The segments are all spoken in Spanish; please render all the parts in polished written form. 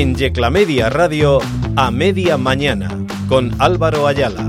En Yeclamedia Radio, A Media Mañana, con Álvaro Ayala.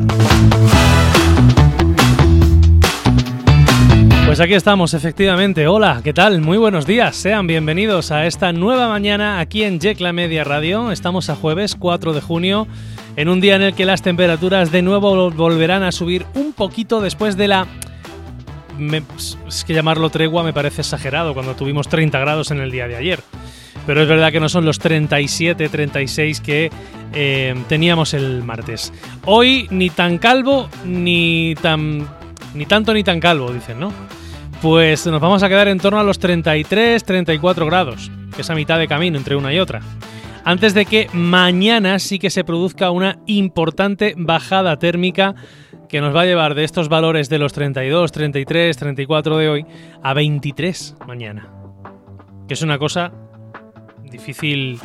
Pues aquí estamos, efectivamente. Hola, ¿qué tal? Muy buenos días. Sean bienvenidos a esta nueva mañana aquí en Yeclamedia Radio. Estamos a jueves 4 de junio, en un día en el que las temperaturas de nuevo volverán a subir un poquito después de la... Es que llamarlo tregua me parece exagerado cuando tuvimos 30 grados en el día de ayer. Pero es verdad que no son los 37, 36 que teníamos el martes. Hoy ni tan calvo, ni tanto ni tan calvo, dicen, ¿no? Pues nos vamos a quedar en torno a los 33, 34 grados, que es a mitad de camino entre una y otra. Antes de que mañana sí que se produzca una importante bajada térmica que nos va a llevar de estos valores de los 32, 33, 34 de hoy a 23 mañana. Que es una cosa difícil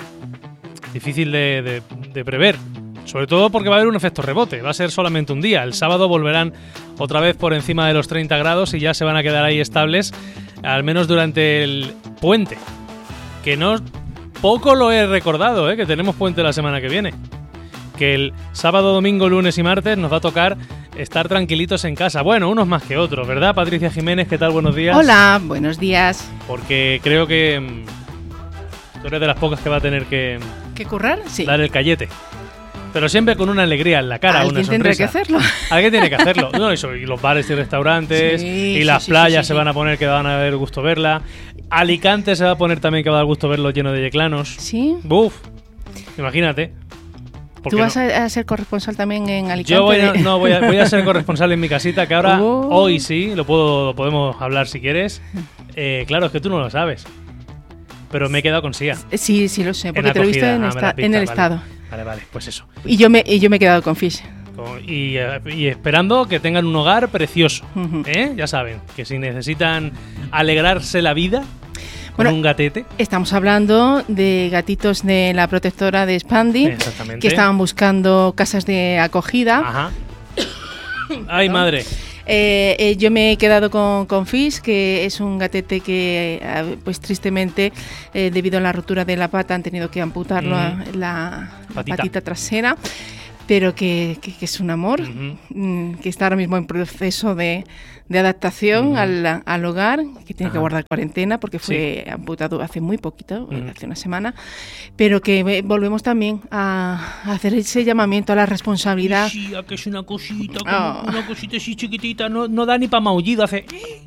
de prever. Sobre todo porque va a haber un efecto rebote, va a ser solamente un día. El sábado volverán otra vez por encima de los 30 grados y ya se van a quedar ahí estables, al menos durante el puente. Que no poco lo he recordado, que tenemos puente la semana que viene. Que el sábado, domingo, lunes y martes nos va a tocar estar tranquilitos en casa. Bueno, unos más que otros, ¿verdad, Patricia Jiménez? ¿Qué tal? Buenos días. Hola, buenos días. Porque creo que tú eres de las pocas que va a tener que currar, sí, dar el callete. Pero siempre con una alegría en la cara, una sonrisa. Alguien tendrá que hacerlo. Alguien tiene que hacerlo. No, y los bares y restaurantes, y las playas se van a poner que van a dar gusto verla. Alicante se va a poner también que va a dar gusto verlo lleno de yeclanos. Sí. Buf, imagínate. ¿Tú vas a ser corresponsal también en Alicante? Yo voy a ser corresponsal en mi casita, que ahora, hoy sí, lo podemos hablar si quieres. Claro, es que tú no lo sabes. Pero me he quedado con SIA. Sí, lo sé, porque te lo he visto en el estado. Vale, pues eso. Y yo me he quedado con Fish. Y esperando que tengan un hogar precioso. Uh-huh. Ya saben, que si necesitan alegrarse la vida con un gatete. Estamos hablando de gatitos de la protectora de Spandi, que estaban buscando casas de acogida. Ajá. ¡Ay, madre! Yo me he quedado con Fish, que es un gatete que, pues tristemente, debido a la rotura de la pata, han tenido que amputarlo la patita trasera, pero que es un amor, que está ahora mismo en proceso de adaptación al hogar, que tiene que guardar cuarentena porque fue amputado hace muy poquito, hace una semana, pero que volvemos también a hacer ese llamamiento a la responsabilidad. Sí, que es una cosita, una cosita así chiquitita, no da ni para maullido, hace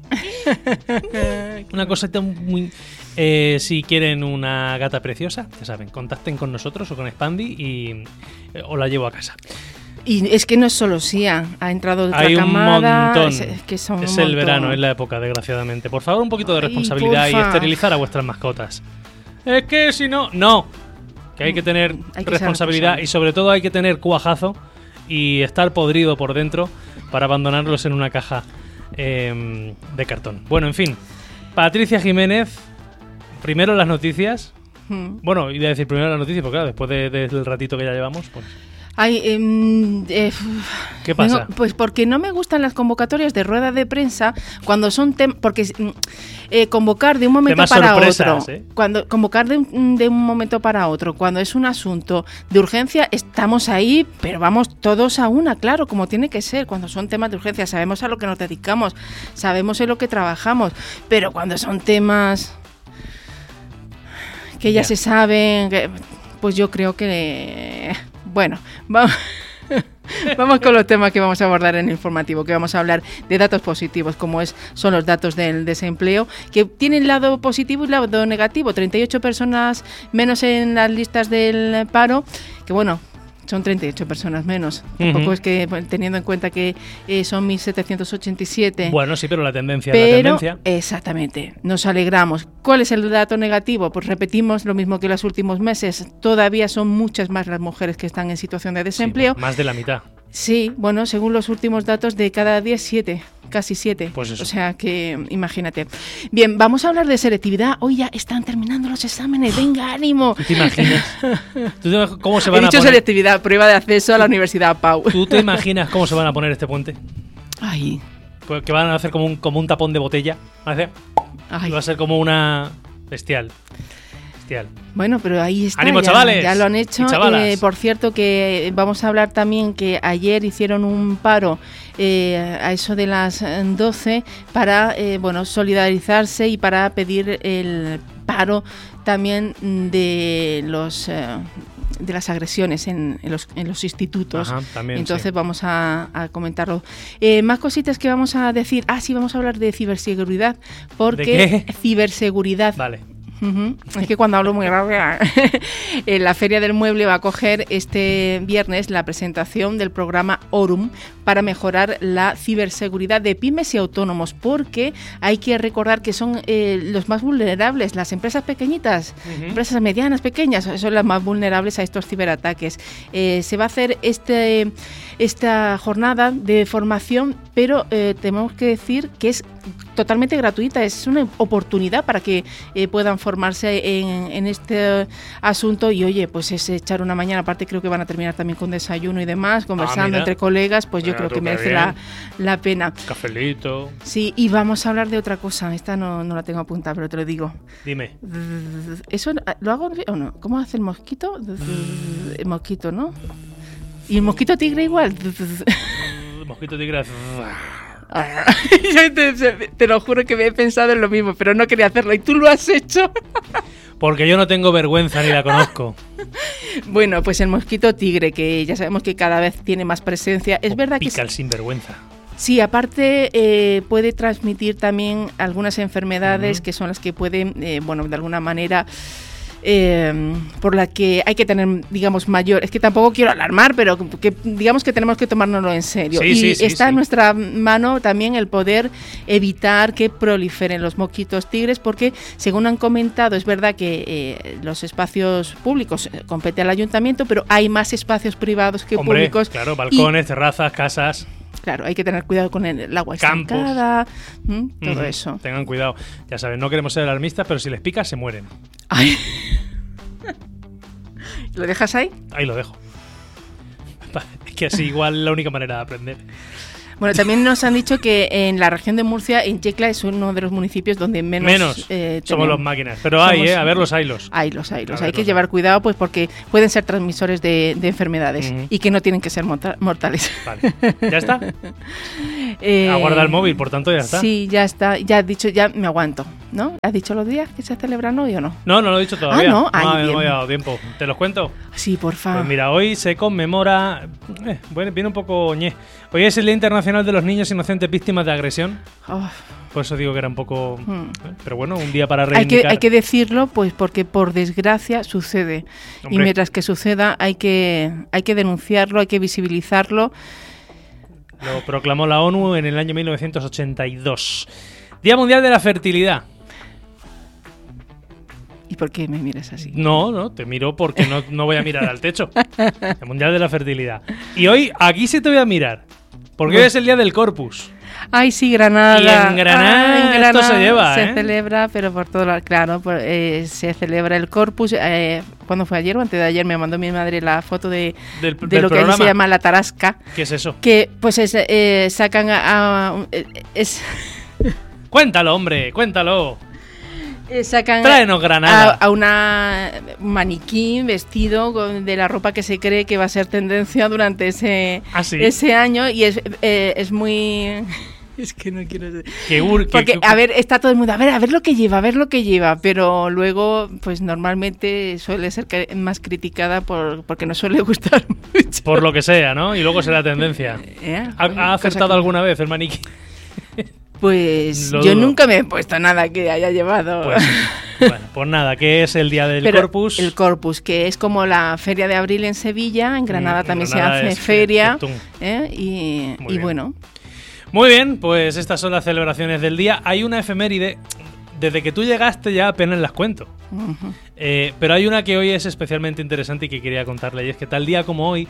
una cosita muy... si quieren una gata preciosa, ya saben, contacten con nosotros o con Spandi y os la llevo a casa. Y es que no es solo SIA, ha entrado otra Hay camada. Un montón. Es el verano, es la época, desgraciadamente. Por favor, un poquito de responsabilidad y esterilizar a vuestras mascotas. Es que si no, que hay que tener responsabilidad y sobre todo hay que tener cuajazo y estar podrido por dentro para abandonarlos en una caja de cartón. Bueno, en fin, Patricia Jiménez, primero las noticias. Bueno, iba a decir primero las noticias, porque claro, después del ratito que ya llevamos, pues... ¿Qué pasa? Pues porque no me gustan las convocatorias de rueda de prensa cuando son porque convocar de un momento para otro, convocar de un momento para otro, cuando es un asunto de urgencia, estamos ahí, pero vamos todos a una, claro, como tiene que ser. Cuando son temas de urgencia sabemos a lo que nos dedicamos, sabemos en lo que trabajamos, pero cuando son temas que ya se saben, pues yo creo que... Bueno, vamos con los temas que vamos a abordar en el informativo, que vamos a hablar de datos positivos, como son los datos del desempleo, que tienen lado positivo y lado negativo. 38 personas menos en las listas del paro, que bueno... Son 38 personas menos. Tampoco es que, teniendo en cuenta que son 1.787. Bueno, sí, pero la tendencia es la tendencia. Exactamente. Nos alegramos. ¿Cuál es el dato negativo? Pues repetimos lo mismo que los últimos meses. Todavía son muchas más las mujeres que están en situación de desempleo. Sí, más de la mitad. Sí, bueno, según los últimos datos, de cada 10, 7, casi 7. Pues eso. O sea que, imagínate. Bien, vamos a hablar de selectividad. Hoy ya están terminando los exámenes. Venga, ánimo. ¿Te imaginas? ¿Cómo se van He dicho selectividad, prueba de acceso a la Universidad Pau. ¿Tú te imaginas cómo se van a poner este puente? Ay. Que van a hacer como un tapón de botella. Va a ser como una bestial. bestial. Bueno, pero ahí está. ¡Ánimo, chavales! Ya lo han hecho. Por cierto, que vamos a hablar también que ayer hicieron un paro a eso de las 12 para solidarizarse y para pedir el paro también de los de las agresiones en los institutos. Ajá, también, entonces sí. vamos a comentarlo. Más cositas que vamos a decir. Sí, vamos a hablar de ciberseguridad. Porque ¿De qué? Ciberseguridad. Vale. Uh-huh. Es que cuando hablo muy rápido, la Feria del Mueble va a coger este viernes la presentación del programa Orum para mejorar la ciberseguridad de pymes y autónomos, porque hay que recordar que son los más vulnerables, las empresas pequeñitas, empresas medianas, pequeñas, son las más vulnerables a estos ciberataques. Se va a hacer esta jornada de formación, pero tenemos que decir que es totalmente gratuita, es una oportunidad para que puedan formarse en este asunto y oye, pues es echar una mañana, aparte creo que van a terminar también con desayuno y demás, conversando entre colegas, pues yo creo que merece la pena. Cafelito. Sí, y vamos a hablar de otra cosa, esta no la tengo apuntada, pero te lo digo. Dime. ¿Eso lo hago o no? ¿Cómo hace el mosquito? El mosquito, ¿no? ¿Y el mosquito tigre igual? El mosquito tigre... Te lo juro que me he pensado en lo mismo, pero no quería hacerlo y tú lo has hecho. Porque yo no tengo vergüenza ni la conozco. Bueno, pues el mosquito tigre, que ya sabemos que cada vez tiene más presencia. Es verdad que pica el sinvergüenza. Sí, aparte puede transmitir también algunas enfermedades que son las que pueden, de alguna manera... por la que hay que tener, digamos, mayor... Es que tampoco quiero alarmar, pero que digamos que tenemos que tomárnoslo en serio. Sí, está en nuestra mano también el poder evitar que proliferen los mosquitos tigres, porque, según han comentado, es verdad que los espacios públicos compete al ayuntamiento, pero hay más espacios privados que públicos. Claro, balcones, terrazas, casas... Claro, hay que tener cuidado con el agua estancada, todo eso. Tengan cuidado. Ya saben, no queremos ser alarmistas, pero si les pica, se mueren. Ay. ¿Lo dejas ahí? Ahí lo dejo. Es que así igual la única manera de aprender. Bueno, también nos han dicho que en la región de Murcia, en Yecla, es uno de los municipios donde menos somos los máquinas. Pero hay, a ver los haylos. Haylos. Hay que llevar cuidado, pues porque pueden ser transmisores de enfermedades y que no tienen que ser mortales. Vale, ¿ya está? Aguarda el móvil, por tanto ya está. Sí, ya está. Ya has dicho, ya me aguanto, ¿no? ¿Has dicho los días que se celebran hoy o no? No lo he dicho todavía. No. No me había dado tiempo. ¿Te los cuento? Sí, por favor. Pues mira, hoy se conmemora... viene un poco ñe. Hoy es el Día Internacional de los Niños Inocentes Víctimas de Agresión. Por eso digo que era un poco... Pero bueno, un día para reivindicar. Hay que decirlo, pues porque por desgracia sucede. Hombre. Y mientras que suceda hay que denunciarlo, hay que visibilizarlo. Lo proclamó la ONU en el año 1982. Día Mundial de la Fertilidad. ¿Y por qué me miras así? No, te miro porque no voy a mirar al techo. El Mundial de la Fertilidad. Y hoy aquí sí te voy a mirar. Porque hoy es el Día del Corpus. Ay, sí, Granada. Y en Granada esto se lleva, Se celebra, pero por todo lado. Claro, se celebra el Corpus. ¿Cuándo fue? ¿Ayer o antes de ayer? Me mandó mi madre la foto de lo programa. Que allí se llama la tarasca. ¿Qué es eso? Que pues sacan Cuéntalo, hombre, cuéntalo. Sacan Tráenos Granada. a una maniquí vestido de la ropa que se cree que va a ser tendencia durante ese año, y es muy... Es que no quiero decir. Porque, a ver, está todo el mundo, a ver lo que lleva, pero luego, pues normalmente suele ser más criticada porque no suele gustar mucho. Por lo que sea, ¿no? Y luego será tendencia. ¿Ha acertado alguna vez el maniquí? Pues yo nunca me he puesto nada que haya llevado. Pues nada, que es el Día del Corpus. El Corpus, que es como la Feria de Abril en Sevilla, en Granada también Granada se hace feria. Y bueno. Muy bien, pues estas son las celebraciones del día. Hay una efeméride, desde que tú llegaste ya apenas las cuento. Pero hay una que hoy es especialmente interesante y que quería contarle, y es que tal día como hoy,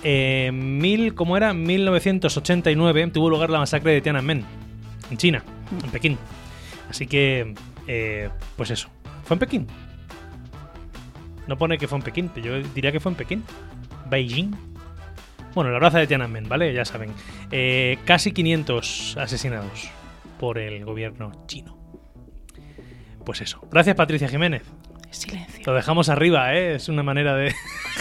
1989, tuvo lugar la masacre de Tiananmen. En China, en Pekín. Así que, pues eso. ¿Fue en Pekín? No pone que fue en Pekín, pero yo diría que fue en Pekín. Beijing. Bueno, la plaza de Tiananmen, ¿vale? Ya saben. Casi 500 asesinados por el gobierno chino. Pues eso. Gracias, Patricia Jiménez. Silencio. Lo dejamos arriba, ¿eh? Es una manera de...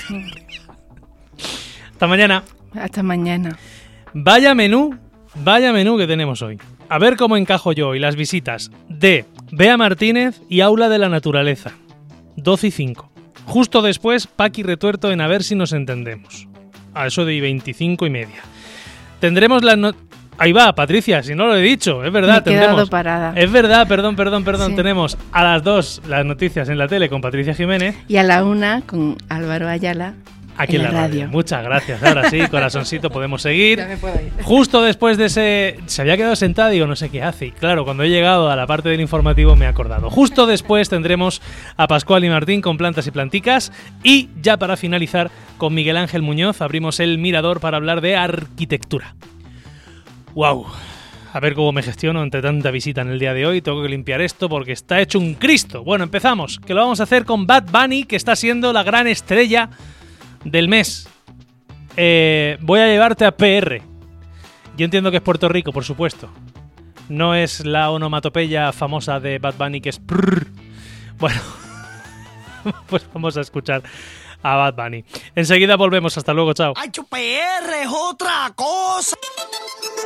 Hasta mañana. Hasta mañana. Vaya menú que tenemos hoy. A ver cómo encajo yo hoy las visitas de Bea Martínez y Aula de la Naturaleza. 12 y 5. Justo después, Paqui Retuerto en A ver si nos entendemos. A eso de 25 y media. Tendremos las... Ahí va, Patricia, si no lo he dicho, es verdad. Me he quedado parada. Es verdad, perdón. Sí. Tenemos a las 2 las noticias en la tele con Patricia Jiménez. Y a la 1 con Álvaro Ayala. Aquí en la radio. Muchas gracias. Ahora sí, corazoncito, podemos seguir. Ya me puedo ir. Justo después de ese... Se había quedado sentada y digo, no sé qué hace. Y claro, cuando he llegado a la parte del informativo me he acordado. Justo después tendremos a Pascual y Martín con Plantas y Planticas. Y ya para finalizar, con Miguel Ángel Muñoz abrimos el Mirador para hablar de arquitectura. ¡Wow! A ver cómo me gestiono entre tanta visita en el día de hoy. Tengo que limpiar esto porque está hecho un Cristo. Bueno, empezamos. Que lo vamos a hacer con Bad Bunny, que está siendo la gran estrella del mes. Voy a llevarte a PR. Yo entiendo que es Puerto Rico, por supuesto. No es la onomatopeya famosa de Bad Bunny, que es prrr. Bueno, pues vamos a escuchar a Bad Bunny. Enseguida volvemos. Hasta luego, chao. ¡Ay, PR es otra cosa!